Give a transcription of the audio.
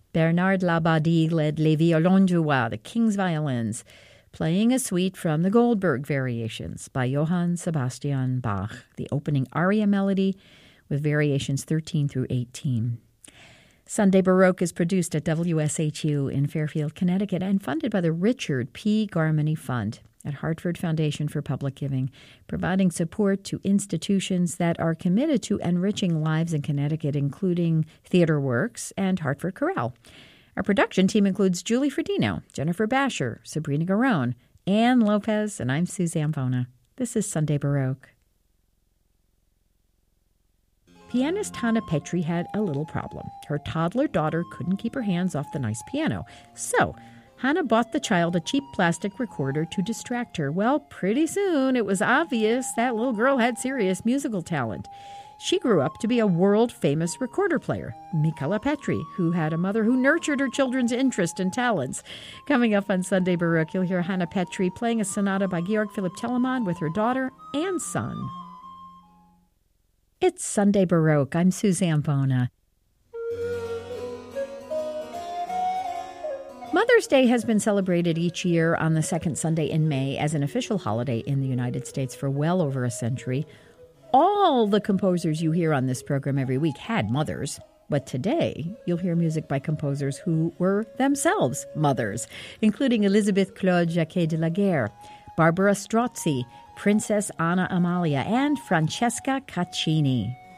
Bernard Labadie led Les Violons du Roi, the King's Violins, playing a suite from the Goldberg Variations by Johann Sebastian Bach, the opening aria melody with variations 13 through 18. Sunday Baroque is produced at WSHU in Fairfield, Connecticut, and funded by the Richard P. Garmany Fund at Hartford Foundation for Public Giving, providing support to institutions that are committed to enriching lives in Connecticut, including Theater Works and Hartford Chorale. Our production team includes Julie Ferdino, Jennifer Basher, Sabrina Garone, Ann Lopez, and I'm Sue Zambona. This is Sunday Baroque. Pianist Hannah Petri had a little problem. Her toddler daughter couldn't keep her hands off the nice piano. So, Hannah bought the child a cheap plastic recorder to distract her. Well, pretty soon it was obvious that little girl had serious musical talent. She grew up to be a world-famous recorder player, Michala Petri, who had a mother who nurtured her children's interest and talents. Coming up on Sunday Baroque, you'll hear Hannah Petri playing a sonata by Georg Philipp Telemann with her daughter and son. It's Sunday Baroque. I'm Sue Zambona. Mother's Day has been celebrated each year on the second Sunday in May as an official holiday in the United States for well over a century. All the composers you hear on this program every week had mothers, but today you'll hear music by composers who were themselves mothers, including Elizabeth Claude Jacquet de la Guerre, Barbara Strozzi, Princess Anna Amalia, and Francesca Caccini.